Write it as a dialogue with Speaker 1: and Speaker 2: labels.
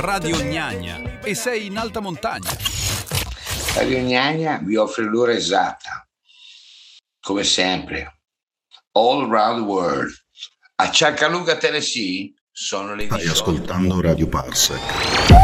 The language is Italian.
Speaker 1: Radio Gnagna e sei in alta montagna.
Speaker 2: Radio Gnagna vi offre l'ora esatta, come sempre, all around the world. A Chattanooga, Tennessee, sono le 18.
Speaker 3: Stai ascoltando Radio Parsec.